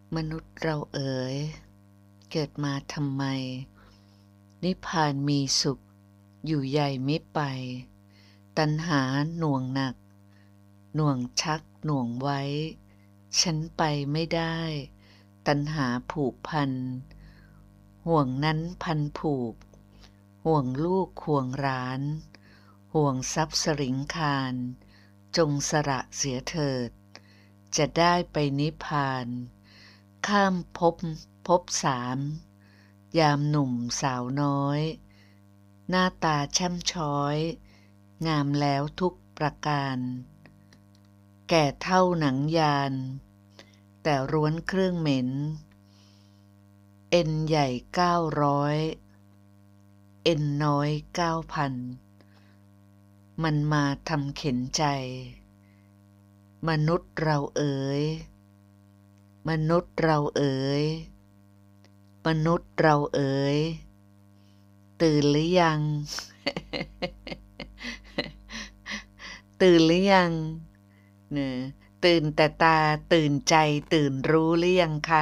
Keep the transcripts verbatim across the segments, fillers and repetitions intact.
มนุษย์เราเอ๋ยเกิดมาทำไมนิพพานมีสุขอยู่ใหญ่มิไปตัณหาหน่วงหนักหน่วงชักหน่วงไว้ฉันไปไม่ได้ตัณหาผูกพันห่วงนั้นพันผูกห่วงลูกห่วงหลานห่วงทรัพย์สริงคารจงสละเสียเถิดจะได้ไปนิพพานข้ามภพภพสามยามหนุ่มสาวน้อยหน้าตาแช่มช้อยงามแล้วทุกประการแก่เท่าหนังยานแต่ร้วนเครื่องเหม็นเอ็นใหญ่เก้าร้อยเอ็นน้อยเก้าพันมันมาทำเข็นใจมนุษย์เราเอ๋ยมนุษย์เราเอ๋ยมนุษย์เราเอ๋ยตื่นหรือยัง ตื่นหรือยังเนี่ยตื่นแต่ตาตื่นใจตื่นรู้หรือยังคะ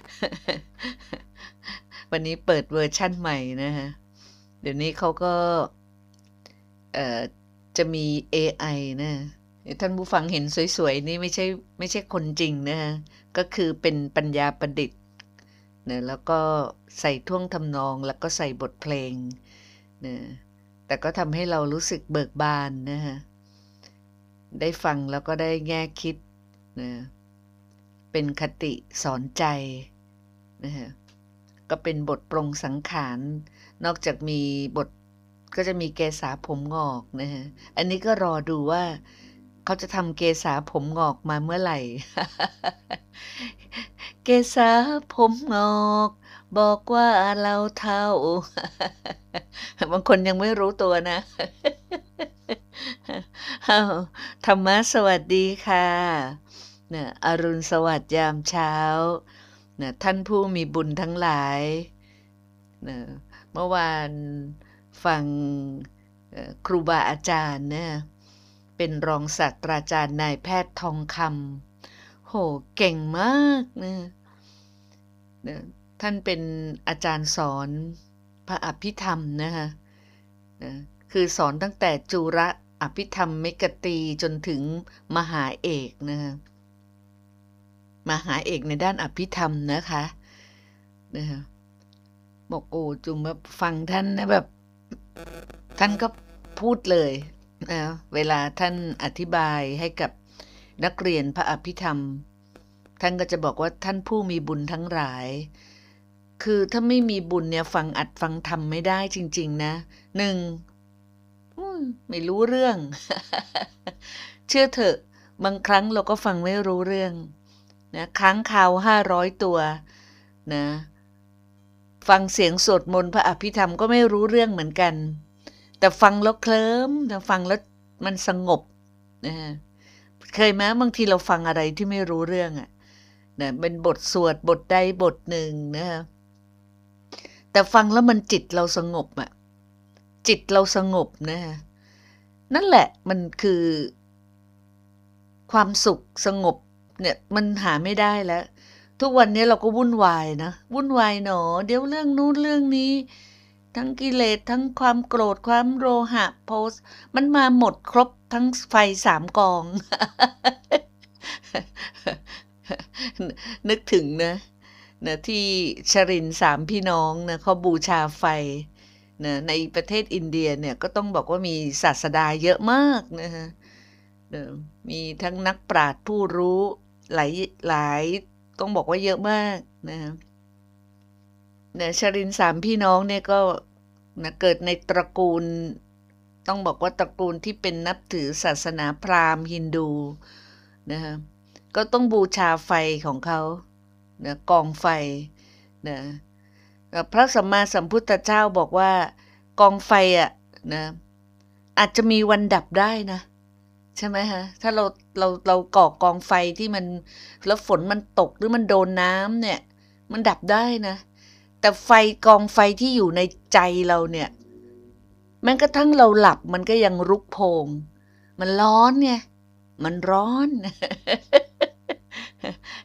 วันนี้เปิดเวอร์ชั่นใหม่นะฮะเดี๋ยวนี้เขาก็เอ่อจะมี เอ ไอ นะท่านผู้ฟังเห็นสวยๆนี่ไม่ใช่ไม่ใช่คนจริงนะฮะก็คือเป็นปัญญาประดิษฐ์นะแล้วก็ใส่ท่วงทำนองแล้วก็ใส่บทเพลงนะแต่ก็ทำให้เรารู้สึกเบิกบานนะฮะได้ฟังแล้วก็ได้แง่คิดนะเป็นคติสอนใจนะฮะก็เป็นบทปรงสังขารนอกจากมีบทก็จะมีเกษาผมงอกนะฮะอันนี้ก็รอดูว่าเขาจะทำเกษาผมงอกมาเมื่อไหร่ เกษาผมงอกบอกว่าเราเท่า บางคนยังไม่รู้ตัวนะ อ้าวธรรมะสวัสดีค่ะเนี่ยอรุณสวัสดิ์ยามเช้าเนี่ยท่านผู้มีบุญทั้งหลายเนี่ยเมื่อวานฟังครูบาอาจารย์เนี่ยเป็นรองศาสตราจารย์นายแพทย์ทองคำโหเก่งมากนะท่านเป็นอาจารย์สอนพระอภิธรรมนะคะนะคือสอนตั้งแต่จุระอภิธรรมเมกตีจนถึงมหาเอกนะคะมหาเอกในด้านอภิธรรมนะคะนะคะบอกโอ้จุ๋มแบบฟังท่านนะแบบท่านก็พูดเลยนะเวลาท่านอธิบายให้กับนักเรียนพระอภิธรรมท่านก็จะบอกว่าท่านผู้มีบุญทั้งหลายคือถ้าไม่มีบุญเนี่ยฟังอัดฟังธรรมไม่ได้จริงๆนะหนึ่งไม่รู้เรื่อง เชื่อเถอะบางครั้งเราก็ฟังไม่รู้เรื่องนะค้างคาวห้าร้อยตัวนะฟังเสียงสวดมนต์พระอภิธรรมก็ไม่รู้เรื่องเหมือนกันแต่ฟังแล้วเคลิ้มนะฟังแล้วมันสงบนะเคยไหมบางทีเราฟังอะไรที่ไม่รู้เรื่องอ่ะนะเป็นบทสวดบทใดบทหนึ่งนะแต่ฟังแล้วมันจิตเราสงบอ่ะจิตเราสงบนะนั่นแหละมันคือความสุขสงบเนี่ยมันหาไม่ได้แล้วทุกวันนี้เราก็วุ่นวายนะวุ่นวายหนอเดี๋ยวเรื่องนู้นเรื่องนี้ทั้งกิเลสทั้งความโกรธความโลหะโพสมันมาหมดครบทั้งไฟสามกอง นึกถึงนะนะที่ชรินสามพี่น้องนะเขาบูชาไฟนะในประเทศอินเดียเนี่ยก็ต้องบอกว่ามีศาสดาเยอะมากนะฮะมีทั้งนักปราชญ์ผู้รู้หลายหลายต้องบอกว่าเยอะมากนะฮะเนี่ยชรินสามพี่น้องเนี่ยก็นะเกิดในตระกูลต้องบอกว่าตระกูลที่เป็นนับถือศาสนาพราหมณ์ฮินดูนะฮะก็ต้องบูชาไฟของเขานะกองไฟนะพระสัมมาสัมพุทธเจ้าบอกว่ากองไฟอ่ะนะอาจจะมีวันดับได้นะใช่ไหมฮะถ้าเราเราเราก่อกองไฟที่มันแล้วฝนมันตกหรือมันโดนน้ำเนี่ยมันดับได้นะแต่ไฟกองไฟที่อยู่ในใจเราเนี่ยแม้กระทั่งเราหลับมันก็ยังลุกโพงมันร้อนไงมันร้อน ไฟ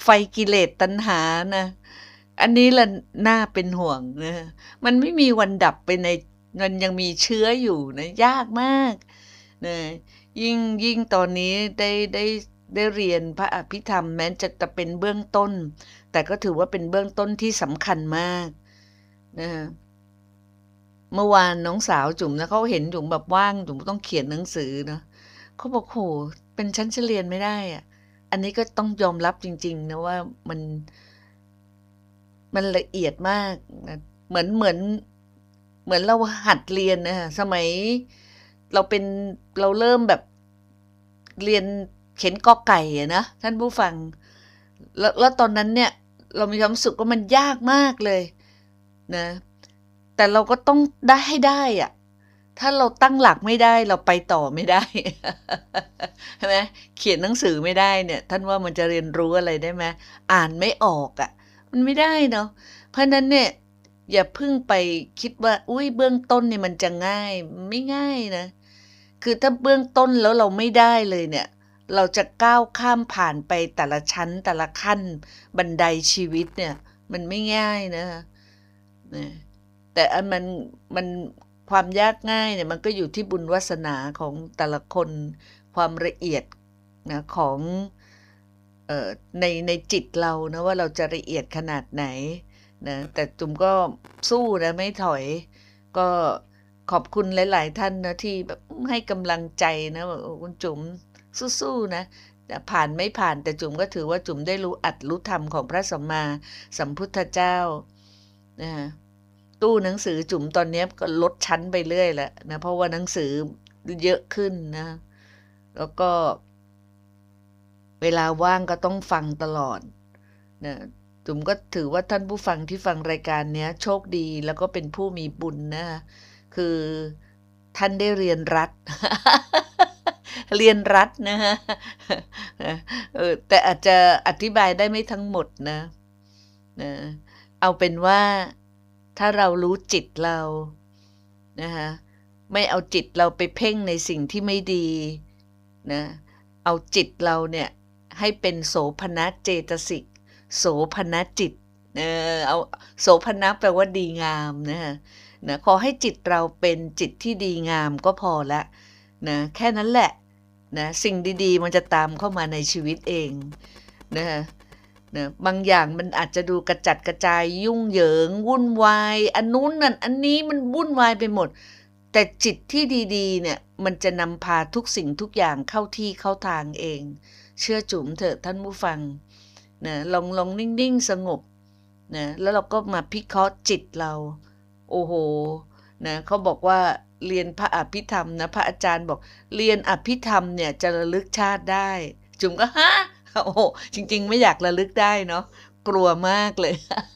ไฟกิเลสตัณหานะอันนี้แหละน่าเป็นห่วงนะมันไม่มีวันดับไปในมันยังมีเชื้ออยู่นะยากมากนะยิ่งยิ่งตอนนี้ได้ได้ได้เรียนพระอภิธรรมแม้จะจะเป็นเบื้องต้นแต่ก็ถือว่าเป็นเบื้องต้นที่สำคัญมากนะเมื่อวานน้องสาวจุ๋มนะเขาเห็นจุ๋มแบบว่างจุ๋มต้องเขียนหนังสือเนาะเขาบอกโหเป็นชั้นเรียนไม่ได้อะอันนี้ก็ต้องยอมรับจริงๆนะว่ามันมันละเอียดมากนะเหมือนเหมือนเหมือนเราหัดเรียนนะสมัยเราเป็นเราเริ่มแบบเรียนเขียนกอไก่อะนะท่านผู้ฟังแล้วแล้วตอนนั้นเนี่ยเรามีความรู้สึกว่ามันยากมากเลยนะแต่เราก็ต้องได้ให้ได้อะถ้าเราตั้งหลักไม่ได้เราไปต่อไม่ได้ใช่ไหมเขียนหนังสือไม่ได้เนี่ยท่านว่ามันจะเรียนรู้อะไรได้ไหมอ่านไม่ออกอ่ะมันไม่ได้เนาะเพราะนั้นเนี่ยอย่าเพิ่งไปคิดว่าอุ้ยเบื้องต้นเนี่ยมันจะง่ายไม่ง่ายนะคือถ้าเบื้องต้นแล้วเราไม่ได้เลยเนี่ยเราจะก้าวข้ามผ่านไปแต่ละชั้นแต่ละขั้นบันไดชีวิตเนี่ยมันไม่ง่ายนะนะแต่อันมันมันความยากง่ายเนี่ยมันก็อยู่ที่บุญวาสนาของแต่ละคนความละเอียดนะของเอ่อในในจิตเรานะว่าเราจะละเอียดขนาดไหนนะแต่จุ๋มก็สู้นะไม่ถอยก็ขอบคุณหลายๆท่านนะที่แบบให้กำลังใจนะว่าคุณจุ๋มสู้ๆนะผ่านไม่ผ่านแต่จุ๋มก็ถือว่าจุ๋มได้รู้อัดรู้ธรรมของพระสัมมาสัมพุทธเจ้านะตู้หนังสือจุ๋มตอนนี้ก็ลดชั้นไปเรื่อยแล้วนะเพราะว่าหนังสือเยอะขึ้นนะแล้วก็เวลาว่างก็ต้องฟังตลอดนะจุ๋มก็ถือว่าท่านผู้ฟังที่ฟังรายการนี้โชคดีแล้วก็เป็นผู้มีบุญนะคือท่านได้เรียนรัฐ เรียนรัฐนะฮะเออแต่อาจจะอธิบายได้ไม่ทั้งหมดนะนะเอาเป็นว่าถ้าเรารู้จิตเรานะคะไม่เอาจิตเราไปเพ่งในสิ่งที่ไม่ดีนะเอาจิตเราเนี่ยให้เป็นโสภณเจตสิกโสภณจิตเออเอาโสภณแปลว่าดีงามนะคะนะขอให้จิตเราเป็นจิตที่ดีงามก็พอละนะแค่นั้นแหละนะสิ่งดีๆมันจะตามเข้ามาในชีวิตเองนะคะนะบางอย่างมันอาจจะดูกระจัดกระจายยุ่งเหยิงวุ่นวายอันนู้นนั่นอันนี้มันวุ่นวายไปหมดแต่จิตที่ดีๆเนี่ยมันจะนำพาทุกสิ่งทุกอย่างเข้าที่เข้าทางเองเชื่อจุ๋มเถอะท่านผู้ฟังนะลองลองนิ่งๆสงบนะแล้วเราก็มาพิเคราะห์จิตเราโอ้โหนะเขาบอกว่าเรียนพระอภิธรรมนะพระอาจารย์บอกเรียนอภิธรรมเนี่ยจะระลึกชาติได้จุ๋มก็ฮะโอ้โหจริงๆไม่อยากระลึกได้เนาะกลัวมากเลย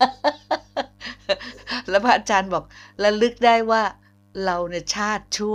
แล้วพระอาจารย์บอกระลึกได้ว่าเราเนี่ยชาติชั่ว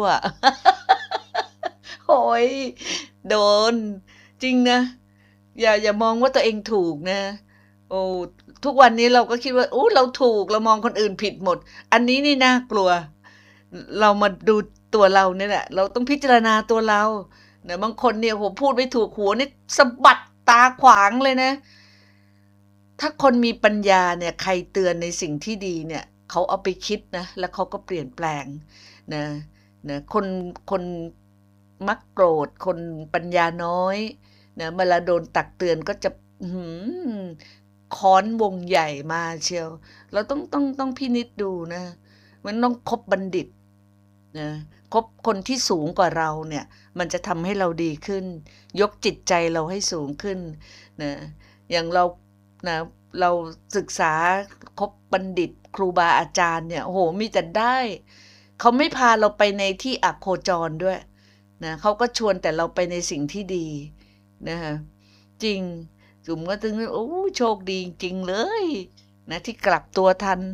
โอ้ยโดนจริงนะอย่าอย่ามองว่าตัวเองถูกนะโอ้ทุกวันนี้เราก็คิดว่าอู้เราถูกเรามองคนอื่นผิดหมดอันนี้นี่น่ากลัวเรามาดูตัวเราเนี่ยแหละเราต้องพิจารณาตัวเราเนี่ยบางคนเนี่ยโหพูดไม่ถูกหัวนี่สะบัดตาขวางเลยนะถ้าคนมีปัญญาเนี่ยใครเตือนในสิ่งที่ดีเนี่ยเขาเอาไปคิดนะแล้วเขาก็เปลี่ยนแปลงนะนะคนคนมักโกรธคนปัญญาน้อยนะเวลาโดนตักเตือนก็จะค้อนวงใหญ่มาเชียวเราต้องต้องต้องพินิจดูนะมันต้องคบบัณฑิตนะคบคนที่สูงกว่าเราเนี่ยมันจะทำให้เราดีขึ้นยกจิตใจเราให้สูงขึ้นนะอย่างเรานะเราศึกษาคบบัณฑิตครูบาอาจารย์เนี่ยโอ้โหมีแต่ได้เขาไม่พาเราไปในที่อโคจรด้วยนะเขาก็ชวนแต่เราไปในสิ่งที่ดีนะคะจริงจุ๋มก็ถึงโอ้โชคดีจริงเลยนะที่กลับตัวทัน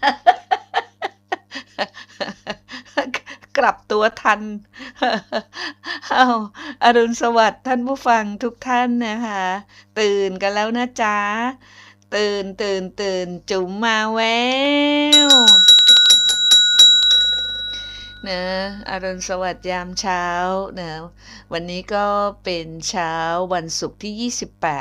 กลับตัวทันอ้าวอรุณสวัสดิ์ท่านผู้ฟังทุกท่านนะคะตื่นกันแล้วนะจ๊ะตื่นตื่นตื่นจุ๋มมาแววนะอรุณสวัสดิ์ยามเช้านะวันนี้ก็เป็นเช้าวันศุกร์ที่ยี่สิบแปด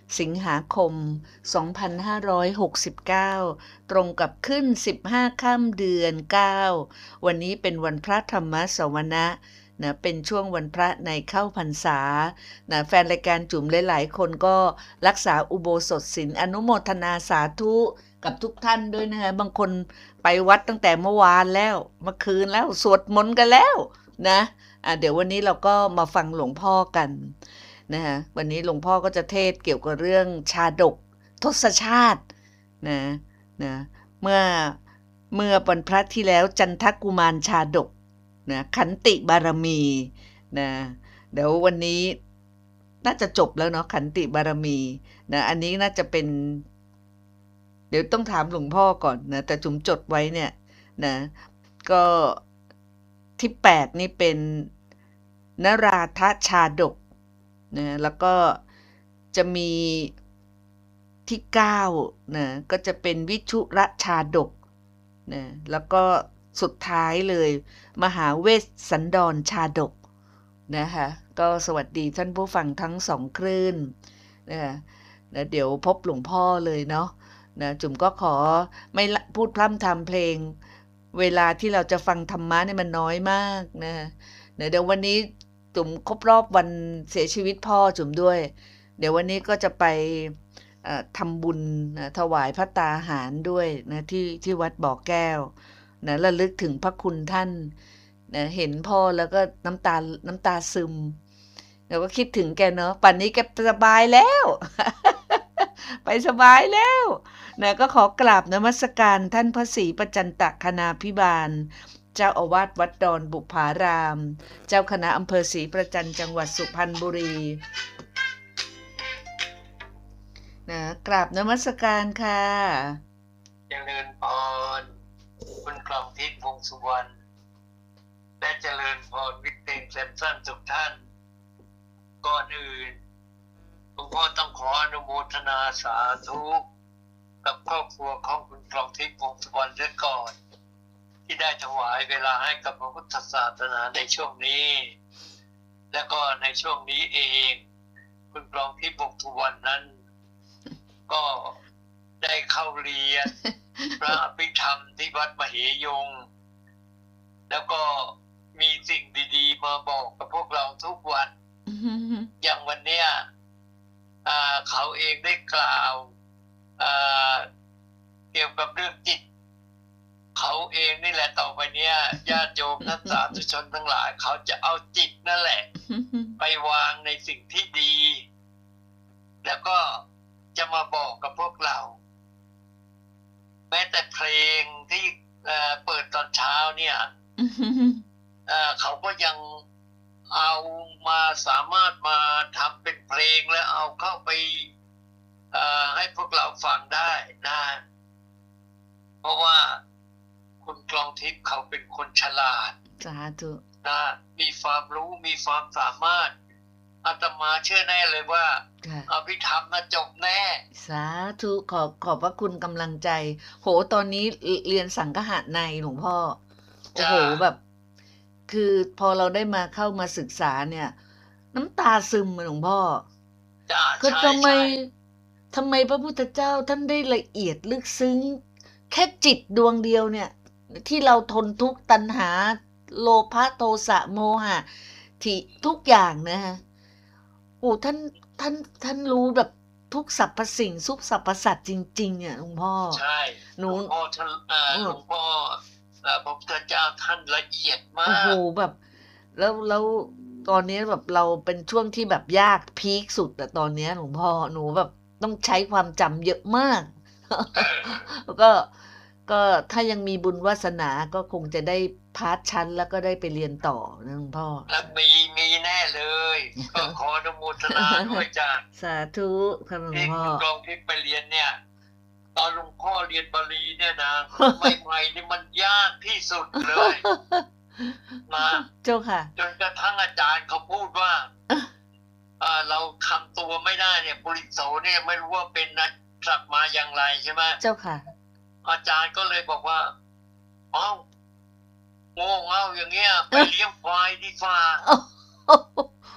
สิงหาคม สองพันห้าร้อยหกสิบเก้า ตรงกับขึ้นสิบห้าค่ำเดือน เก้า วันนี้เป็นวันพระธรรมสวนะนะเป็นช่วงวันพระในเข้าพรรษานะแฟนรายการจุ๋มหลายๆคนก็รักษาอุโบสถศีลอนุโมทนาสาธุกับทุกท่านด้วยนะคะบางคนไปวัดตั้งแต่เมื่อวานแล้วเมื่อคืนแล้วสวดมนต์กันแล้วนะอ่ะเดี๋ยววันนี้เราก็มาฟังหลวงพ่อกันนะคะวันนี้หลวงพ่อก็จะเทศเกี่ยวกับเรื่องชาดกทศชาตินะนะเมื่อเมื่อวันพระที่แล้วจันทกุมารชาดกนะขันติบารมีนะเดี๋ยววันนี้น่าจะจบแล้วเนาะขันติบารมีนะอันนี้น่าจะเป็นเดี๋ยวต้องถามหลวงพ่อก่อนนะแต่จุ๋มจดไว้เนี่ยนะก็ที่แปดนี่เป็นนราทชาดกนะแล้วก็จะมีที่เก้านะก็จะเป็นวิชุรชาดกนะแล้วก็สุดท้ายเลยมหาเวสสันดรชาดกนะคะก็สวัสดีท่านผู้ฟังทั้งสองคลื่นนะนะเดี๋ยวพบหลวงพ่อเลยเนาะนะจุ๋มก็ขอไม่พูดพร่ำทำเพลงเวลาที่เราจะฟังธรรมะเนี่ยมันน้อยมากนะนะเดี๋ยววันนี้จุ๋มครบรอบวันเสียชีวิตพ่อจุ๋มด้วยเดี๋ยววันนี้ก็จะไปทำบุญนะถวายพระตาหารด้วยนะที่ที่วัดบ่อแก้วนะระลึกถึงพระคุณท่านนะเห็นพ่อแล้วก็น้ำตาน้ำตาซึมแล้วก็คิดถึงแกเนาะป่านนี้แกสบายแล้ว ไปสบายแล้วนะก็ขอกราบนมัสการท่านพระศรีประจันตคณาภิบาลเจ้าอาวาสวัดดอนบุพารามเจ้าคณะอำเภอศรีประจันจังหวัดสุพรรณบุรีนะกราบนมัสการค่ะเจริญพรคุณกล่อมทิพย์วงสุวรรณและเจริญพรวิทย์เต็งแซมสันทุกท่านก่อนอื่นหลวงพ่อต้องขออนุโมทนาสาธุกับครอบครัวของคุณกล่อมทิพย์วงสุวรรณเสียก่อนที่ได้ถวายเวลาให้กับพระพุทธศาสนาในช่วงนี้และก็ในช่วงนี้เองคุณกล่อมทิพย์วงสุวรรณนั้นก็ได้เข้าเรียนพระอภิธรรมที่วัดมเหยงแล้วก็มีสิ่งดีๆมาบอกกับพวกเราทุกวัน อย่างวันเนี้ยเขาเองได้กล่าวเกี่ยวกับเรื่องจิตเขาเองนี่แหละต่อไปเนี้ยญาติโยมนักสาธุชนทั้งหลายเขาจะเอาจิตนั่นแหละ ไปวางในสิ่งที่ดีแล้วก็จะมาบอกกับพวกเราแม้แต่เพลงที่เปิดตอนเช้าเนี่ย เขาก็ยังเอามาสามารถมาทำเป็นเพลงและเอาเข้าไปให้พวกเราฟังได้นะเพราะว่าคุณกลองทิพย์เขาเป็นคนฉลาดสาธุนะมีความรู้มีความสามารถอาตมาเชื่อแน่เลยว่าอภิธรรมน่ะจบแน่สาธุขอบขอบพระคุณกำลังใจโหตอนนี้เรียนสังฆะในหลวงพ่อโอ้โหแบบคือพอเราได้มาเข้ามาศึกษาเนี่ยน้ำตาซึมหลวงพ่อก็ทำไมทำไมพระพุทธเจ้าท่านได้ละเอียดลึกซึ้งแค่จิตดวงเดียวเนี่ยที่เราทนทุกข์ตัณหาโลภะโทสะโมหะที่ทุกอย่างนะฮะโอ้ท่านท่านท่านรู้แบบทุกสรรพสิ่งทุกสรรพสัตว์จริงๆอ่ะหลวงพ่อใช่หลวงพ่อท่านหลวงพ่อพระพุทธเจ้าท่านละเอียดมากโอ้โหแบบแล้วแล้วตอนนี้แบบเราเป็นช่วงที่แบบยากพีคสุดแต่ตอนนี้หลวงพ่อหนูแบบต้องใช้ความจำเยอะมากแล้วก็ก็ถ้ายังมีบุญวาสนาก็คงจะได้พาสชั้นแล้วก็ได้ไปเรียนต่อนะหลวงพ่อแล้วมีมีแน่เลยก็ขออนุโมทนาด้วยจ้ะสาธุครับหลวงพ่อที่คุณกองที่ไปเรียนเนี่ยตอนหลวงพ่อเรียนบาลีเนี่ยนะใหม่ๆนี่มันยากที่สุดเลยนะเจ้าค่ะจนกระทั่งอาจารย์เขาพูดว่าเราทำตัวไม่ได้เนี่ยปุริโสเนี่ยไม่รู้ว่าเป็นนักสัตว์มาอย่างไรใช่ไหมเจ้าค่ะอาจารย์ก็เลยบอกว่าเอ้าโง่เอ้าอย่างเงี้ยไปเลี้ยงควายดีฟ้า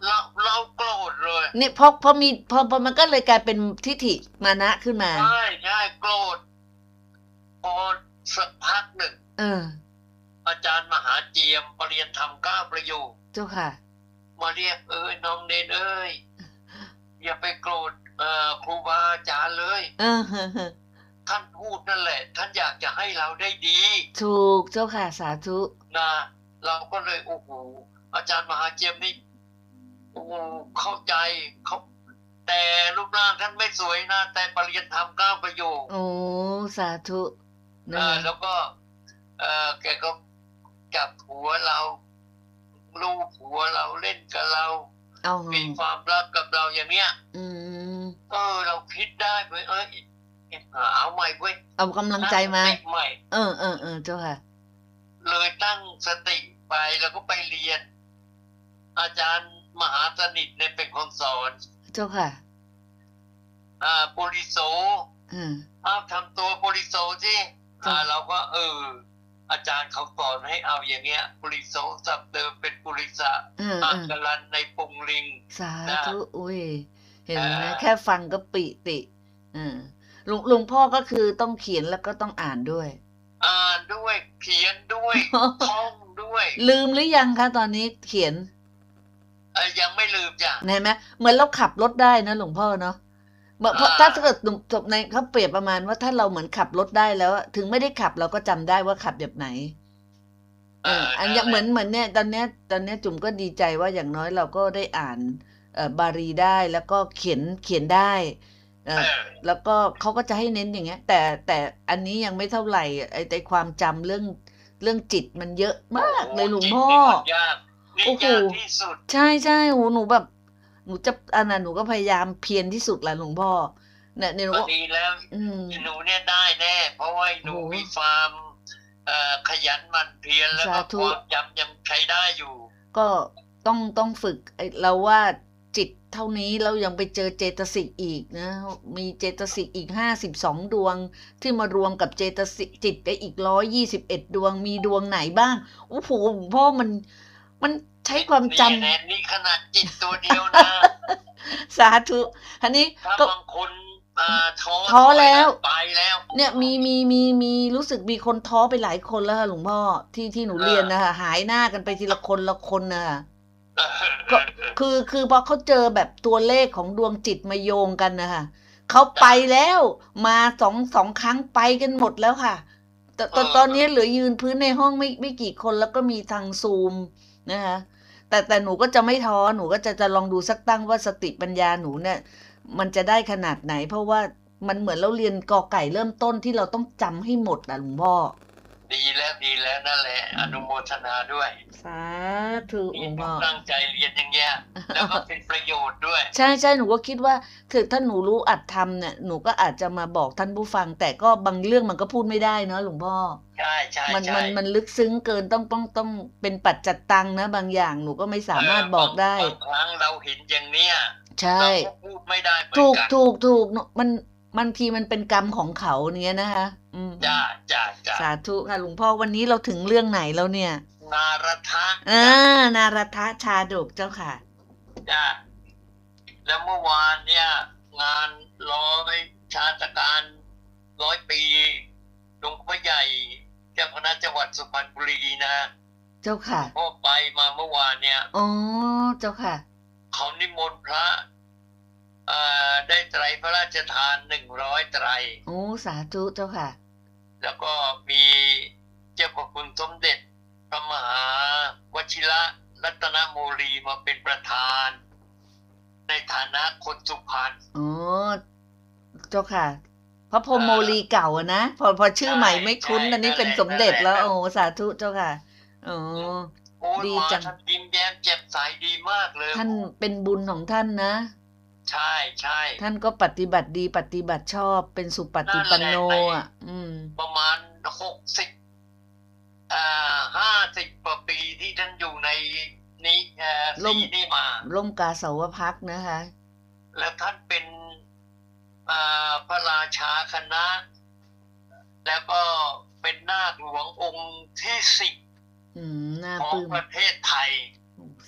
เราเราโกรธเลยนี่พอพอมีพอพอมันก็เลยกลายเป็นทิฐิมานะขึ้นมาใช่ใช่โกรธพอสักพักหนึ่งเอออาจารย์มหาเจียมปรริยนธรรมเก้าประโยคเจ้าค่ะมาเรียกเอ้ยน้องเนนเอ้ยอย่าไปโกรธเอ่อครูบาอาจารย์เลยเออเฮอเฮอท่านพูดนั่นแหละ ท่านอยากจะให้เราได้ดีถูกเจ้าค่ะสาธุนะเราก็เลยโอ้โหอาจารย์มหาเจียมนี่โอ้โหเข้าใจเขาแต่รูปร่างท่านไม่สวยนะแต่ปรริยนธรรมเก้าประโยคโอ้สาธุเอนะอแล้วก็ เออแกก็จับหัวเราลูบหัวเราเล่นกับเราเอามีความรักกับเราอย่างเนี้ยอืมเออ เราคิดได้เว้ยเอ้ยหาเอาใหม่เว้ยเอากำลังใจมาตั้งสติใหม่เออเออเออเจ้าค่ะเลยตั้งสติไปแล้วก็ไปเรียน อาจารย์มหาสนิทเนี่ยเป็นคนสอนเจ้าค่ะอ่าปุริโสอืมอ้าวทำตัวปุริโสสิอ่าเราก็เออ อาจารย์เขาสอนให้เอาอย่างเงี้ยปุริโสสับเดิมเป็นปุริสะเอออัเออกลันในปุงลิงสาธุอุ้ยเห็นไหมอ่าแค่ฟังก็ปิติอ่าลุงลุงพ่อก็คือต้องเขียนแล้วก็ต้องอ่านด้วยอ่านด้วยเขียนด้วย ท่องด้วยลืมหรือยังคะตอนนี้เขียนเอ้ยยังไม่ลืมจ้ะเห็นไหมเหมือนเราขับรถได้นะหลวงพ่อเนาะเมื่อเพราะอ่าถ้าเกิดจบในเขาเปรียบประมาณว่าถ้าเราเหมือนขับรถได้แล้วอะถึงไม่ได้ขับเราก็จำได้ว่าขับแบบไหน เอออันนี้เหมือนเหมือนเนี่ยตอนเนี้ยตอนเนี้ยจุ๋มก็ดีใจว่าอย่างน้อยเราก็ได้อ่านเอ่อบาลีได้แล้วก็เขียนเขียนได้เอเอออแล้วก็เขาก็จะให้เน้นอย่างเงี้ย แต่แต่อันนี้ยังไม่เท่าไหร่ไอ้ไอ้ความจำเรื่องเรื่องจิตมันเยอะมากเลยหลวงพ่อจิตนี่มันยากนี่โอ้โหยากที่สุดใช่ใช่โหหนูแบบ หนูจะอันนั้นหนูก็พยายามเพียรที่สุดแหละหลวงพ่อเนี่ยเนี่ยหนูก็ก็ดีแล้วอืมหนูเนี่ยได้แน่ เพราะว่าหนูโอ้โหมีความเอ่อขยันหมั่นเพียรแล้วก็สาธุความจำยังใช้ได้อยู่ก็ต้องต้องฝึกไอ้เราว่าจิตเท่านี้เรายังไปเจอเจตสิกอีกนะมีเจตสิกอีกห้าสิบสองดวง ที่มารวมกับเจตสิกจิตไปอีกร้อยยี่สิบเอ็ดดวงมีดวงไหนบ้างโอ้โหหลวงพ่อมันมันใช้ความจำนี่แน่นี่ขนาดจิตตัวเดียวนะสาธุอันนี้ถ้าก็บางคนอ่าท้อท้อแล้วไปแล้วเนี่ยมีมีมีมีรู้สึกมีคนท้อไปหลายคนแล้วค่ะหลวงพ่อที่ที่หนูเรียนนะคะหายหน้ากันไปทีละคนละคนนะคะ ก็ คือคือพอเขาเจอแบบตัวเลขของดวงจิตมาโยงกันนะคะเขาไปแล้วมาสองสองครั้งไปกันหมดแล้วค่ะแต่ตอนตอนนี้เหลือยืนพื้นในห้องไม่ไม่กี่คนแล้วก็มีทางซูมนะคะแต่แต่หนูก็จะไม่ท้อหนูก็จะจะลองดูสักตั้งว่าสติปัญญาหนูเนี่ย มันจะได้ขนาดไหน เพราะว่ามันเหมือนเราเรียนกอไก่เริ่มต้นที่เราต้องจำให้หมดนะหลวงพ่อดีแล้วดีแล้วนั่นแหละ อนุโมทนาด้วยสาธุหลนี่วงหนูพ่อตั้งใจเรียนอย่างเงี้ยแล้วก็เป็นประโยชน์ด้วยใช่ใช่หนูก็คิดว่าถึงถ้าหนูรู้อัดทำเนี่ยหนูก็อาจจะมาบอกท่านผู้ฟัง แต่ก็บางเรื่องมันก็พูดไม่ได้เนาะหลวงพ่อใช่ใช่มันใช่มันมันลึกซึ้งเกินต้องต้องต้องเป็นปัจจัตตังนะบางอย่างหนูก็ไม่สามารถบอกได้บางครั้งเราเห็นอย่างเนี้ยใช่เราก็พูดไม่ได้เหมือนถูกกันถูกถูกมันมันทีมันเป็นกรรมของเขาเนี้ยนะคะอืมจ้าจ้าจ้าสาธุค่ะหลวงพ่อวันนี้เราถึงเรื่องไหนแล้วเนี่ยนารทะอ่า นารทะชาดกเจ้าค่ะจ้าแล้วเมื่อวานเนี่ยงานร้อยชาตการร้อยปีหลวงพ่อใหญ่เจ้าคณะจังหวัดสุพรรณบุรีนะเจ้าค่ะพ่อไปมาเมื่อวานเนี่ยอ๋อเจ้าค่ะเขานิมนต์พระเอ่อได้ไตรพระราชทานหนึ่งร้อยไตรโอ้สาธุเจ้าค่ะแล้วก็มีเจ้าพระคุณสมเด็จพระมหาวชิระรัตนโมลีมาเป็นประธาน ในฐานะคนสุพรรณอ๋อเจ้าค่ะ พระพรหมโมลีเก่าอะนะพอพอชื่อใหม่ไม่คุ้นใช่อันนี้นั่นเป็นแหละสมเด็จนั่นแหละแล้ว โอ้สาธุเจ้าค่ะอ๋อโอ้ยดีมาจังท่านยิ้มแย้มแจ่มใสดีมากเลยท่านเป็นบุญของท่านนะใช่ใช่ท่านก็ปฏิบัติดีปฏิบัติชอบเป็นสุปฏิปันโนนั่นแหละอ่ะ อืมประมาณหกสิบอ่าห้าสิบกว่าปีที่ท่านอยู่ในนี้เอ่อร่มสีนี่มาร่มกาสาวพักตร์นะคะแล้วท่านเป็นอ่าพระราชาคณะ แล้วก็เป็นนาคหลวงองค์ที่สิบอืมน่าขอปงลื้มประเทศไทยสาธ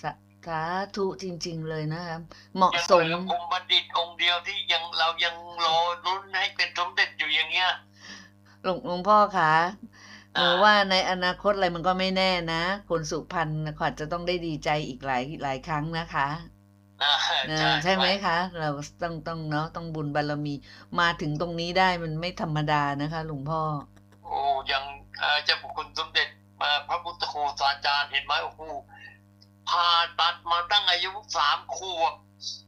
สาธุจริง ๆ เลยนะคะ เหมาะยังสเหลือมพรหมบัณฑิตองค์เดียวที่ยัง เรายังรอลุ้นให้เป็นสมเด็จอยู่อย่างเงี้ยหลวง หลวงพ่อคะ หอนูาว่าในอนาคตอะไรมันก็ไม่แน่นะ คนสุพรรณน่ะเขาอาจจะต้องได้ดีใจอีกหลาย หลายครั้งนะคะอาเอใชอ ใช่ไหม่ๆคะ? เรา ส ต้อง ต้องเนาะ ต้องบุญบารมี มาถึงตรงนี้ได้มันไม่ธรรมดานะคะหลวงพ่อโอ้ อย่าง เอ่อ เจ้าพระคุณสมเด็จ อ่า พระพุทธโฆษาจารย์เห็นไหม โอ้โฮ ผ่าตัดมาตั้งอายุ สาม ขวบ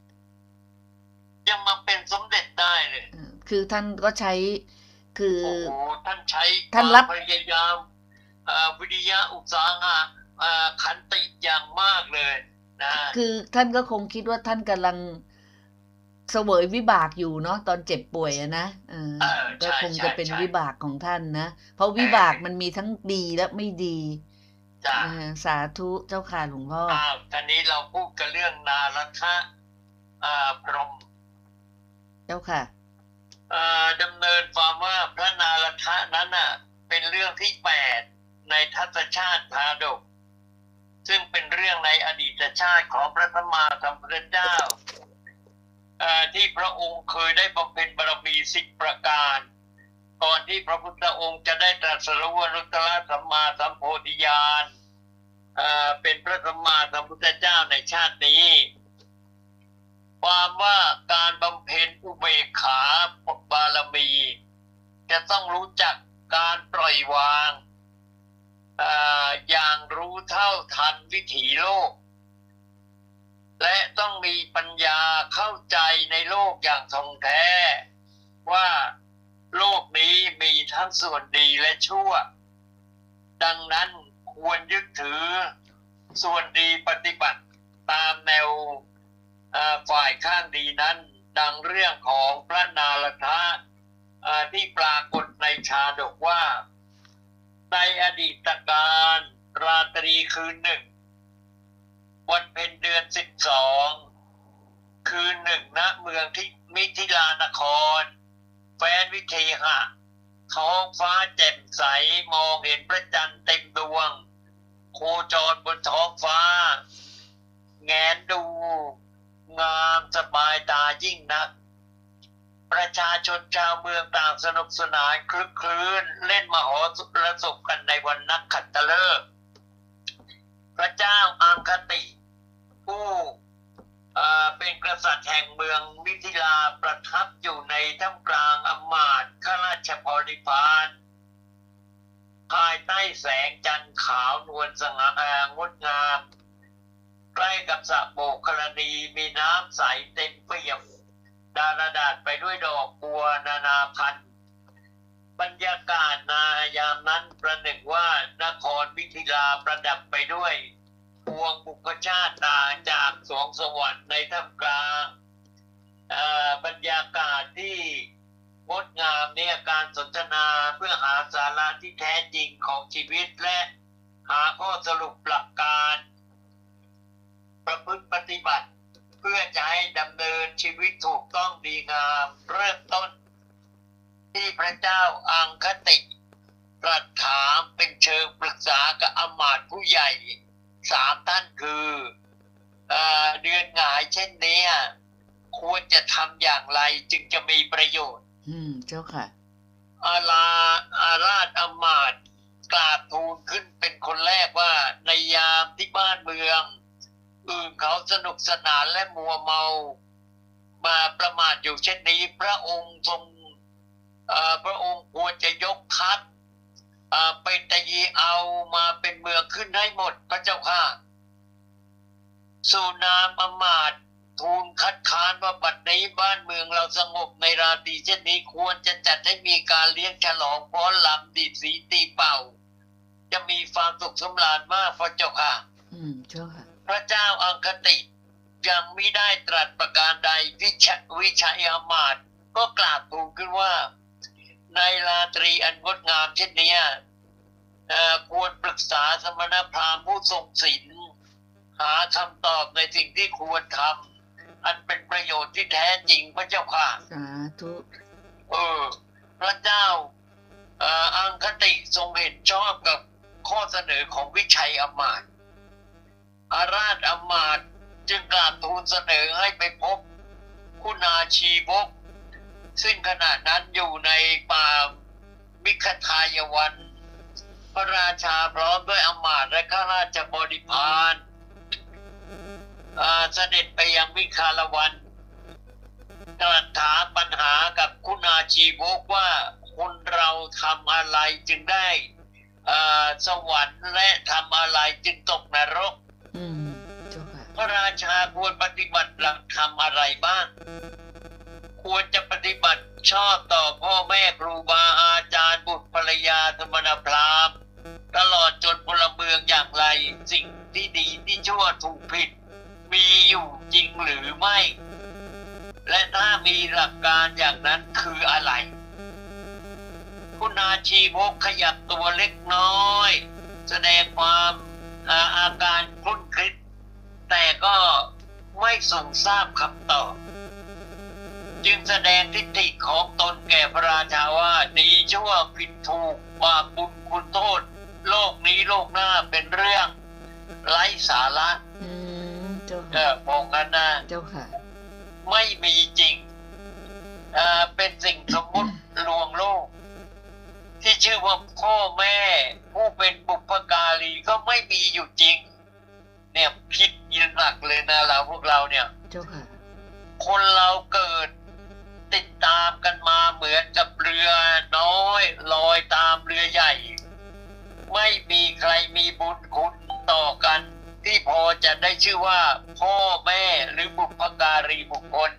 ยังมาเป็นสมเด็จได้เลยเออ คือท่านก็ใช้ คือโอ้โฮ ท่านใช้คท่านวามรับพยายาม เอ่อ วิริยะ อุตสาหะ อ่า ขันติอย่างมากเลยนะคือท่านก็คงคิดว่าท่านกำลัง เสวยวิบากอยู่เนาะ ตอนเจ็บป่วยอะนะ เออเออก็ใคงจะเป็นช่วิๆ ๆบากของท่านนะ เพราะวิบากมันมีทั้งดีและไม่ดีจ้ะเออ สาธุเจ้าค่ะหลวงพ่ออ้าว ตอนนี้เราพูดกันเรื่องนารัตถะ อ่า พรหมเจ้าค่ะอ่า ดำเนินความว่าพระนารัตถะนั้นน่ะ เป็นเรื่องที่ แปด ในทัตตชาติชาดก ซึ่งเป็นเรื่องในอดีตชาติของพระสัมมาสัมพุทธเจ้า อ่า ที่พระองค์เคยได้บำเพ็ญบารมี สิบ ประการ ก่อนที่พระพุทธองค์จะได้ตรัสรู้อนุตตรสัมมาสัมโพธิญาณ อ่า เป็นพระสัมมาสัมพุทธเจ้าในชาตินี้ ความว่าการบำเพ็ญอุเบกขา บารมี จะต้องรู้จักการปล่อยวาง อ่า อย่างรู้เท่าทันวิถีโลก และต้องมีปัญญาเข้าใจในโลกอย่างท่องแท้ ว่าโลกนี้มีทั้งส่วนดีและชั่ว ดังนั้นควรยึดถือส่วนดีปฏิบัติตามแนว อ่า ฝ่ายข้างดีนั้น ดังเรื่องของพระนารัตถะ อ่า ที่ปรากฏในชาดกว่า ในอดีตการราตรีคืนหนึ่ง วันเพ็ญเดือน สิบสอง คืนหนึ่ง ณ เมืองทิ มิถิลานคร แคว้นวิเทหะ ท้องฟ้าแจ่มใส มองเห็นพระจันทร์เต็มดวง โคจรบนท้องฟ้า แงนดู งามสบายตายิ่งนัก ประชาชนชาวเมืองต่างสนุกสนานคลึกครื้น เล่นมโหรสพกันในวันนักขัตฤกษ์ พระเจ้าอังคติ ผู้ เอ่อ เป็นกษัตริย์แห่งเมืองมิถิลาประทับอยู่ในท่ามกลางอำมาตย์ข้าราชบริพาร ภายใต้แสงจันทร์ขาวนวลสง่างดงาม ใกล้กับสระโบกขรณีมีน้ำใสเต็มเปี่ยม ดารดาษไปด้วยดอกบัวนานาพันธุ์ บรรยากาศนายามนั้นประหนึ่งว่านครมิถิลาประดับไปด้วยพวงบุพชาติต่างจากสวงสวรรค์ในท่ามกลางอ่าบรรยากาศที่งดงามเนี่ย การสนทนาเพื่อหาสาระที่แท้จริงของชีวิตและหาข้อสรุปหลักการ ประพฤติปฏิบัติ เพื่อจะให้ดำเนินชีวิตถูกต้องดีงาม เริ่มต้น ที่พระเจ้าอังคติ ตรัสถามเป็นเชิงปรึกษากับอำมาตย์ผู้ใหญ่สามท่านคือเอ่อเดือนหงายเช่นนี้ควรจะทำอย่างไรจึงจะมีประโยชน์อืม เจ้าค่ะอาลา อาราชอำมาตย์กราบทูลขึ้นเป็นคนแรกว่าในยามที่บ้านเมืองอื่นเขาสนุกสนานและมัวเมา มาประมาทอยู่เช่นนี้ พระองค์ทรงเอ่อพระองค์ควรจะยกทัพเอ่อไปตีเอามาเป็นเมืองขึ้นให้หมดพระเจ้าค่ะสุนามอำมาตย์ทูลคัดค้านว่าบัดนี้บ้านเมืองเราสงบในราตรีเช่นนี้ควรจะจัดให้มีการเลี้ยงฉลองฟ้อนรำดีดสีตีเป่า จะมีความสุขสำราญมากพระเจ้าค่ะอืม เจ้าค่ะพระเจ้าอังคติยังมิได้ตรัสประการใดวิชวิชัยอำมาตย์ก็กราบทูลขึ้นว่าในราตรีอันงดงามเช่นนี้เอ่อควรปรึกษาสมณพราหมณ์ผู้ทรงศีลหาคำตอบในสิ่งที่ควรทำอันเป็นประโยชน์ที่แท้จริงพระเจ้าค่ะสาธุเออพระเจ้าเอ่ออังคติทรงเห็นชอบกับข้อเสนอของวิชัยอำมาตย์อาราชอำมาตย์จึงกราบทูลเสนอให้ไปพบคุณาชีวกซึ่งขณะนั้นอยู่ในป่ามิคทายวัน พระราชาพร้อมด้วยอำมาตย์และข้าราชบริพารเสด็จไปยังมิคารวันตรัสถามปัญหากับคุณาชีวกว่าคนเราทำอะไรจึงได้สวรรค์และทำอะไรจึงตกนรกพระราชาควรปฏิบัติหลักธรรมอะไรบ้างควรจะปฏิบัติชอบต่อพ่อแม่ครูบาอาจารย์บุตรภรรยาธรรมนพราหมณ์ตลอดจนพลเมืองอย่างไรสิ่งที่ดีที่ชั่วถูกผิดมีอยู่จริงหรือไม่และถ้ามีหลักการอย่างนั้นคืออะไรคุณอาชีวกขยับตัวเล็กน้อยแสดงความอาอาการคลุ้นคิดแต่ก็ไม่ทรงทราบคำตอบจึงแสดงทิฏฐิของตนแก่พระราชาว่าดีชั่วผิดถูกบาปบุญคุณโทษโลกนี้โลกหน้าเป็นเรื่องไร้สาระอืมเจ้าค่ะเออมองกันนะเจ้าค่ะไม่มีจริงเอ่อเป็นสิ่งสมมุติลวงโลกที่ชื่อว่าพ่อแม่ผู้เป็นบุพการีก็ไม่มีอยู่จริงเนี่ยคิดยินหนักเลยนะเราพวกเราเนี่ยเจ้าค่ะคนเราเกิดติดตามกันมาเหมือนกับเรือน้อยลอยตามเรือใหญ่ไม่มีใครมีบุญคุณต่อกันที่พอจะได้ชื่อว่าพ่อแม่หรือบุพการีบุคคล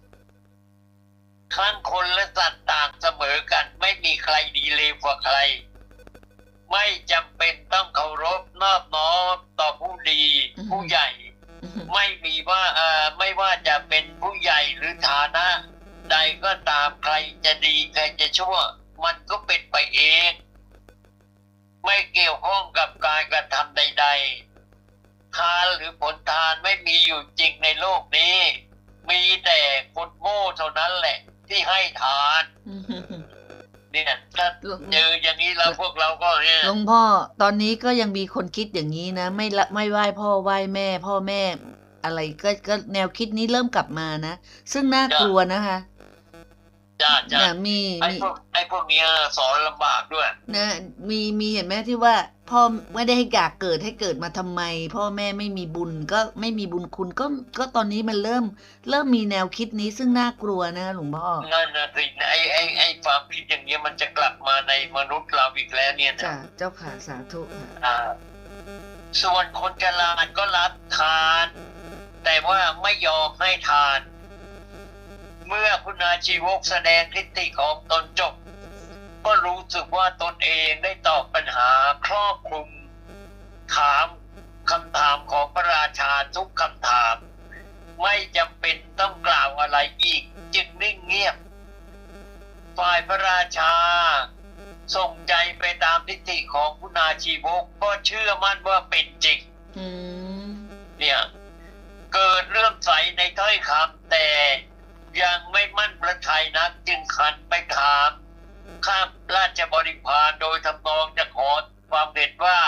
ทั้งคนและสัตว์ต่างเสมอกันไม่มีใครดีเลวกว่าใครไม่จำเป็นต้องเคารพนอบน้อมต่อผู้ดีผู้ใหญ่ไม่มีว่าเอ่อไม่ว่าจะเป็นผู้ใหญ่หรือฐานะใดก็ตามใครจะดีใครจะชั่วมันก็เป็นไปเองไม่เกี่ยวข้องกับการกระทำใดๆทานหรือผลทานไม่มีอยู่จริงในโลกนี้มีแต่คนโง่เท่านั้นแหละที่ให้ทานเนี่ยถ้าเจออย่างนี้แล้วพวกเราก็เนี่ยหลวงพ่อตอนนี้ก็ยังมีคนคิดอย่างนี้นะไม่ละไม่ไหว้พ่อไหว้แม่พ่อแม่อะไรก็ก็แนวคิดนี้เริ่มกลับมานะซึ่งน่ากลัวนะคะจ้าจ้ามีไอ้พวกไอ้พวกนี้สอนลำบากด้วยนะมีมีเห็นไหมที่ว่าพ่อไม่ได้ให้อยากเกิดให้เกิดมาทำไมพ่อแม่ไม่มีบุญก็ไม่มีบุญคุณก็ก็ตอนนี้มันเริ่มเริ่มมีแนวคิดนี้ซึ่งน่ากลัวนะหลวงพ่อนั่นนะสิไอ้ไอ้ไอ้ความคิดอย่างนี้มันจะกลับมาในมนุษย์เราอีกแล้วเนี่ยนะจ้าเจ้าค่ะสาธุค่ะส่วนคนฉลาดก็รับทานแต่ว่าไม่ยอมให้ทานเมื่อคุณอาชีวกแสดงทิฏฐิของตนจบก็รู้สึกว่าตนเองได้ตอบปัญหาครอบคลุมถามคำถามของพระราชาทุกคำถามไม่จำเป็นต้องกล่าวอะไรอีกจึงนิ่งเงียบฝ่ายพระราชาส่งใจไปตามทิฏฐิของคุณอาชีวกก็เชื่อมั่นว่าเป็นจริงเนี่ยเกิดเรื่องใสในถ้อยคำแต่ยังไม่มั่นพระทัยนักจึงขันไปถามข้าราชบริพารโดยทำนองจะขอความเห็นว่า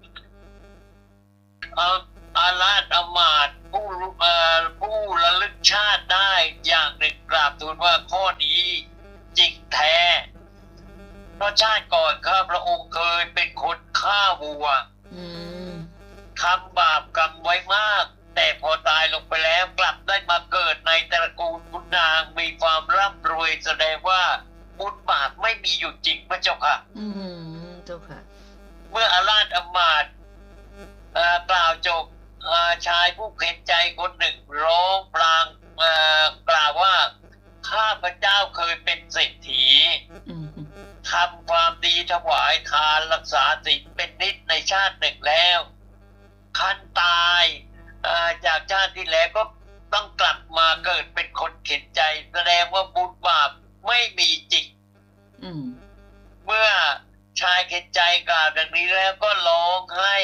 อาราชอมาตย์ผู้ผู้ระลึกชาติได้อย่างหนึ่งกราบทูลว่าข้อนี้จริงแท้เพราะชาติก่อนข้าพระองค์เคยเป็นคนฆ่าวัวทำบาปกรรมไว้มากแต่พอตายลงไปแล้วกลับได้มาเกิดในตระกูลขุนนางมีความร่ำรวยแสดงว่าบุญบาปไม่มีอยู่จริงพระเจ้าค่ะอืมเจ้าค่ะเมื่ออาราชอมาตย์กล่าวจบชายผู้เข็นใจคนหนึ่งร้องปรางกล่าวว่าข้าพเจ้าเคยเป็นเศรษฐีทำความดีถวายทานรักษาศีลเป็นนิจในชาติหนึ่งแล้วคันตายจากชาติที่แล้วก็ต้องกลับมาเกิดเป็นคนเข็นใจแสดงว่าบุญบาปไม่มีจริงเมื่อชายเข็นใจกล่าวดังนี้แล้วก็ร้องไห้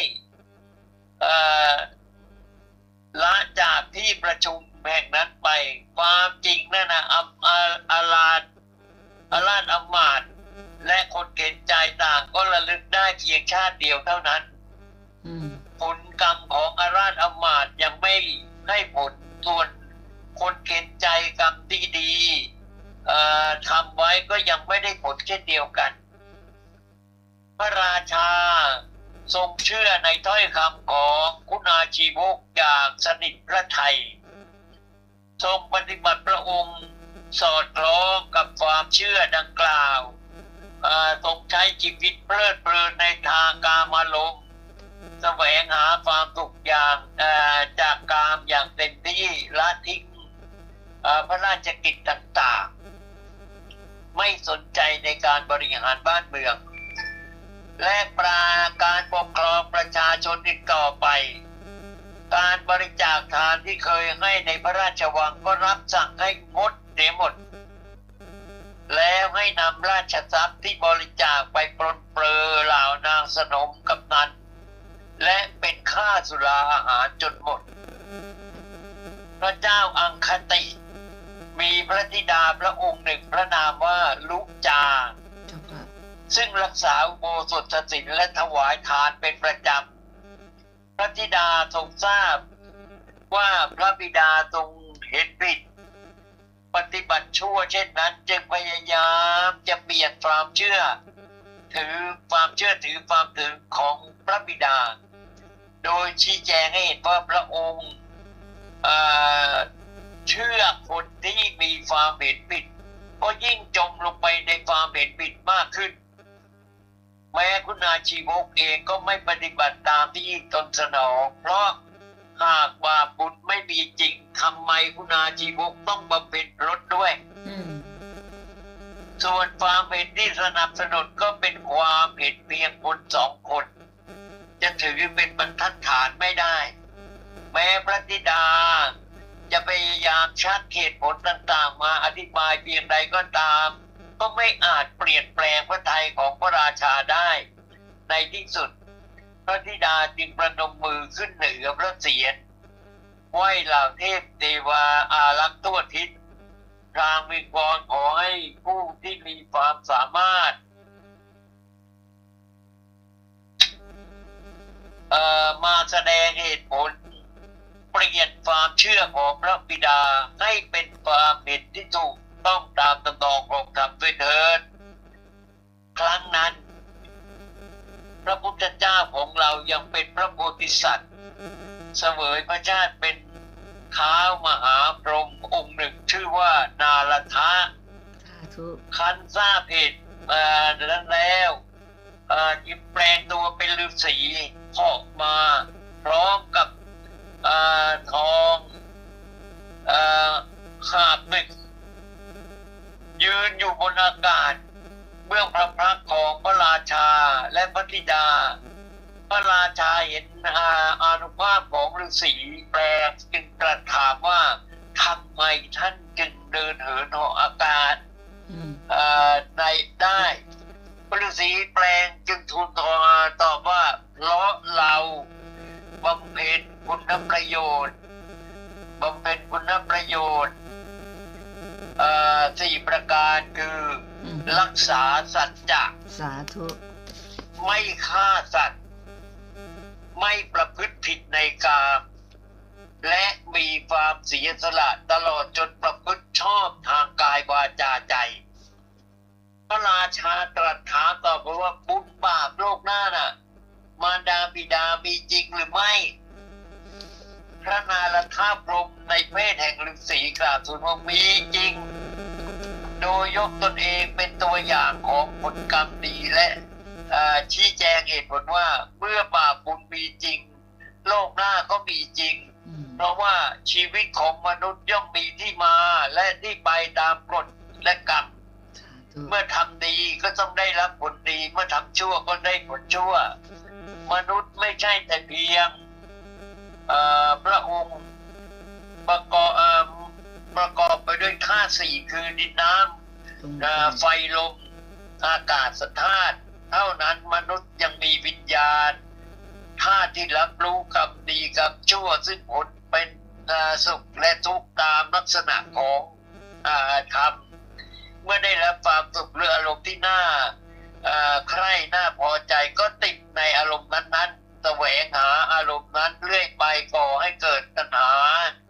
ละจากที่ประชุมแห่งนั้นไปความจริงนั่นนะอาอาลาดอาลาดอมาตย์และคนเข็นใจต่างก็ระลึกได้เพียงชาติเดียวเท่านั้นผลกรรมของอาราชอมาตย์ยังไม่ให้ผลส่วนคนเข็นใจกรรมที่ดีเอ่อทำไว้ก็ยังไม่ได้ผลเช่นเดียวกันพระราชาทรงเชื่อในถ้อยคำของคุณอาชีวกอย่างสนิทพระทัยทรงปฏิบัติพระองค์สอดคล้องกับความเชื่อดังกล่าวทรงใช้ชีวิตเพลิดเพลินในทางกามารมณ์แสวงหาความสุขอย่างจากกามอย่างเต็มที่ละทิ้งพระราชกิจต่างๆไม่สนใจในการบริหารบ้านเมืองและปราการปกครองประชาชนอีกต่อไปการบริจาคทานที่เคยให้ในพระราชวังก็รับสั่งให้งดเสียหมดแล้วให้นำราชทรัพย์ที่บริจาคไปปรนเปรอเหล่านางสนมกำนันและเป็นค่าสุราอาหารจนหมดพระเจ้าอังคติมีพระธิดาพระองค์หนึ่งพระนามว่าลุจาซึ่งรักษาอุโบสถศีลและถวายทานเป็นประจำพระธิดาทรงทราบว่าพระบิดาทรงเห็นผิดปฏิบัติชั่วเช่นนั้นจึงพยายามจะเปลี่ยนความเชื่อถือความเชื่อถือความถือของพระบิดาโดยชี้แจงให้เห็นว่าพระองค์เอ่อเชื่อคนที่มีความเห็นผิดก็ยิ่งจมลงไปในความเห็นผิดมากขึ้นแม้คุณอาชีวกเองก็ไม่ปฏิบัติตามที่ตนสนองเพราะหากบาปบุญไม่มีจริงทำไมคุณอาชีวกต้องบำเพ็ญรถด้วยส่วนความเห็นที่สนับสนุนก็เป็นความเห็นเพียงคนสองคนจะถือเป็นบรรทัดฐานไม่ได้แม้พระธิดาจะพยายามชักเหตุผลต่างๆมาอธิบายเพียงใดก็ตามก็ไม่อาจเปลี่ยนแปลงพระทัยของพระราชาได้ในที่สุดพระธิดาจึงประนมมือขึ้นเหนือพระเศียรไหว้เหล่าเทพเทวาอารักษ์ทั่วทิศพรางวิงวอนขอให้ผู้ที่มีความสามารถเอ่อมาแสดงเหตุผลเปลี่ยนความเชื่อของพระบิดาให้เป็นความเห็นที่ถูกต้องตามตำนองของธรรมด้วยเถิดครั้งนั้นพระพุทธเจ้าของเรายังเป็นพระโพธิสัตว์เสวยพระชาติเป็นท้าวมหาพรหมองค์หนึ่งชื่อว่านาลทะคันทราบเหตุนั้นแล้วยิ้มแปลงตัวเป็นฤาษีออกมาพร้อมกับทองขาบหนึ่งยืนอยู่บนอากาศเบื้องพระพักตร์ของพระราชาและพระธิดาพระราชาเห็นอานุภาพของฤาษีแปลงจึงตรัสถามว่าทำไมท่านจึงเดินเหินเหาะอากาศในได้พระฤาษีแปลงจึงทูลตอบว่าเพราะเราบำเพ็ญคุณประโยชน์บำเพ็ญคุณประโยชน์สี่ประการคือรักษาสัจจะสาธุไม่ฆ่าสัตว์ไม่ประพฤติผิดในกามและมีความเสียสละตลอดจนประพฤติชอบทางกายวาจาใจพระราชาตรัสถามต่อไปว่าบุญบาปโลกหน้าน่ะมารดาบิดามีจริงหรือไม่พระนาลทาพรหมในเพศแห่งฤาษีกล่าวทูลว่ามีจริงโดยยกตนเองเป็นตัวอย่างของผลกรรมดีและชี้แจงเหตุผลว่าเมื่อบาปบุญมีจริงโลกหน้าก็มีจริงเพราะว่าชีวิตของมนุษย์ย่อมมีที่มาและที่ไปตามกฎและกรรมเมื่อทำดีก็ต้องได้รับผลดีเมื่อทำชั่วก็ได้ผลชั่วมนุษย์ไม่ใช่แต่เพียงพระองค์ประกอบประกอบไปด้วยธาตุสี่คือดินน้ำไฟลมอากาศธาตุเท่านั้นมนุษย์ยังมีวิญญาณธาตุที่รับรู้กรรมดีกรรมชั่วซึ่งผลเป็นสุขและทุกข์ตามลักษณะของธรรมเมื่อได้รับความสุขหรืออารมณ์ที่น่าใคร่น่าพอใจก็ติดในอารมณ์นั้นๆแสวงหาอารมณ์นั้นเรื่อยไปก่อให้เกิดตัณหา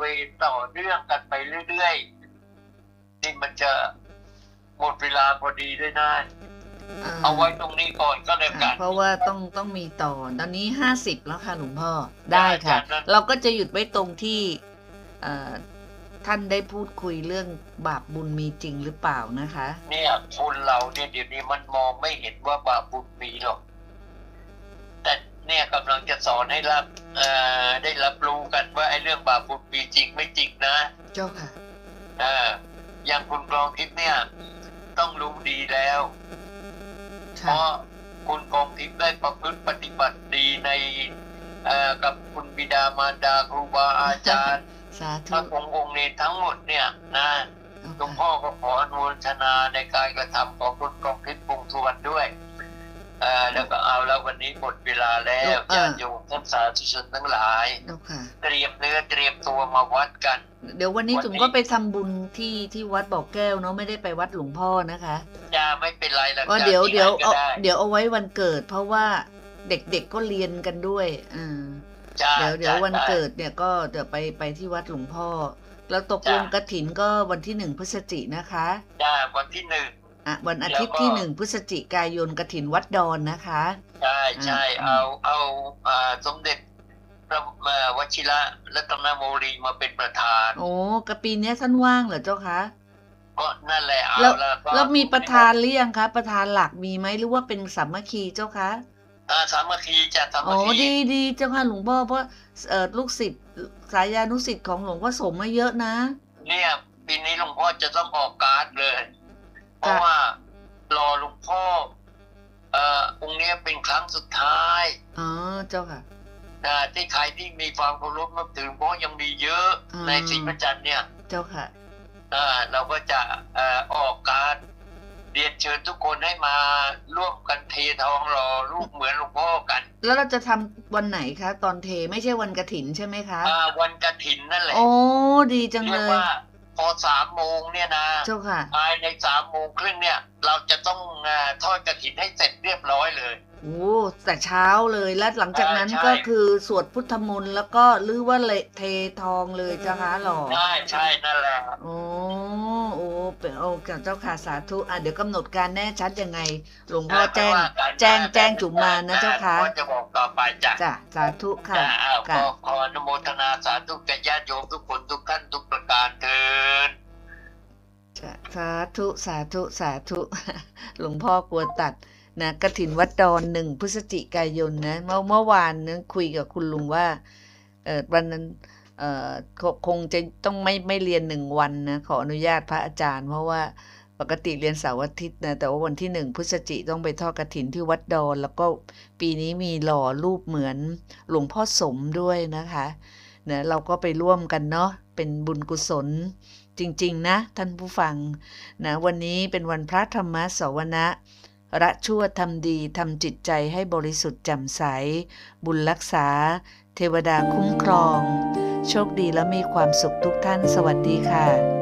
ต่อเนื่องกันไปเรื่อยๆนี่มันจะหมดเวลาพอดีด้วยนะอ่าเอาไว้ตรงนี้ก่อนก็แล้วกัค่ะนเพราะว่าต้องต้องมีต่อตอนนี้ห้าสิบแล้วค่ะหลวงพ่อได้ค่ะจากนั้นเราก็จะหยุดไว้ตรงที่เอ่อท่านได้พูดคุยเรื่องบาปบุญมีจริงหรือเปล่านะคะเนี่ยคนเราเนี่ยเดี๋ยวนี้มันมองไม่เห็นว่าบาปบุญมีหรอกแต่เนี่ยกำลังจะสอนให้รับเอ่อได้รับรู้กันว่าไอ้เรื่องบาปบุญมีจริงไม่จริงนะเจ้าค่ะเอออย่างคุณกรองทิพย์เนี่ย ต้องรู้ดีแล้ว เพค่ะราะคุณกรองทิพย์ได้ประพฤติปฏิบัติดีในเอ่อกับคุณบิดามารดาครูบาอาจารย์สาพธุระองค์องค์เนรทั้งหมดเนี่ยนะหลวงพ่อก็ขออนุโมทนาในการกระทำของคุณกรองทิพย์วงศ์สุวรรณด้วยเอ่อแล้วก็เอาแล้ววันนี้หมดเวลาแล้วญาติโยมท่านสาธุชนทั้งหลายเจ้าค่ะเตรียมเนื้อเตรียมตัวมาวัดกันเดี๋ยววันนี้วันนี้จุ๋มก็ไปทำบุญที่ที่วัดบ่อแก้วเนาะไม่ได้ไปวัดหลวงพ่อนะคะจ้าไม่เป็นไรละก็จ้าเดี๋ยวที่เดี๋ยวไหนก็เอาได้เดี๋ยวเอาไว้วันเกิด เพราะว่าเด็กๆก็เรียนกันด้วยอ่าจ้าเดี๋ยวเดี๋ยวจ้าวันจ้าเกิดเนี่ยก็เดี๋ยวไปไปที่วัดหลวงพ่อ แล้วตกลงจ้ะกฐินก็วันที่หนึ่งพฤศจินะคะจ้าวันที่หนึ่งอ่ะวันอาทิตย์แล้วก็ที่หนึ่งพฤศจิกายนกฐินวัดดอนนะคะใช่ใช่อ่าเอาเอาอ่าสมเด็จพระเอ่อวชิระรัตนโมลีมาเป็นประธานโอ้กระปีเนี้ยท่านว่างเหรอเจ้าคะก็นั่นแหละเอาแล้วละก็แล้วมีประธานหรือยังคะประธานหลักมีไหมหรือว่าเป็นสามัคคีเจ้าคะอ่าสามัคคีจ้ะสามัอ๋คอคีดีดีเจ้าค่ะหลวงพ่อเพราะเอ่อลูกศิษย์สายานุศิษย์ของหลวงพ่อสมมาเยอะนะเนี่ยปีนี้หลวงพ่อจะต้องออกการ์ดเลย เพราะว่ารอหลวงพ่อเอ่อองค์เนี้ยเป็นครั้งสุดท้ายอ๋อเจ้าค่ะนะที่ใครที่มีความเคารพนับถือเพราะยังมีเยอะอืมในศรีประจันทร์เนี่ยเจ้าค่ะอ่าเราก็จะเอ่อออกการเรียนเชิญทุกคนให้มาร่วมกันเททองหล่อรูปเหมือนหลวงพ่อกันแล้วเราจะทำวันไหนคะ ตอนเทไม่ใช่วันกฐินใช่ไหมคะอ่าวันกฐินนั่นแหละโอ้ดีจังเรีเลยกยว่าพอสามโมงเนี่ยนะเจ้าค่ะภายในสามโมงครึ่งเนี่ย เราจะต้องอ่าทอดกฐินให้เสร็จเรียบร้อยเลยโอ้แต่เช้าเลยแล้วหลังจากนั้นอ่าใช่ก็คือสวดพุทธมนต์แล้วก็หรือว่าเละเททองเลยเจ้าคะหรอใช่ใช่นั่นแหละโอ้โอ้เป็นโอ้เจ้าค่ะสาธุอ่ะเดี๋ยวกำหนดการแน่ชัดยังไง หลวงพ่อแจ้งไม่ว่ากันแจ้งนะแจ้งจุ๋มมานะเจ้าค่ะหลวงพ่อจะบอกต่อไปจ้ะจ้ะสาธุค่ะจ้ะอ้าวขค่ะอขออนุโมทนาสาธุแก่ญาติโยมทุกคนทุกท่านทุกประการเถิดจ้ะสาธุสาธุสาธุ หลวงพ่อกลัวตัดนะกฐินวัดดอนหนึ่งพฤศจิกายนนะเมื่อเมื่อวานนั้นคุยกับคุณลุงว่าเออวันนั้นเออคคงจะต้องไม่ไม่เรียนหนึ่งวันนะขออนุญาตพระอาจารย์ เพราะว่าปกติเรียนเสาร์อาทิตย์นะแต่ว่าวันที่หนึ่งพฤศจิต้องไปทอดกฐินที่วัดดอน แล้วก็ปีนี้มีหล่อรูปเหมือนหลวงพ่อสมด้วยนะคะนะเราก็ไปร่วมกันเนาะเป็นบุญกุศลจริงๆนะท่านผู้ฟังนะวันนี้เป็นวันพระธรรมสวนะละชั่วทำดีทำจิตใจให้บริสุทธิ์แจ่มใส บุญรักษา เทวดาคุ้มครอง โชคดีและมีความสุขทุกท่านสวัสดีค่ะ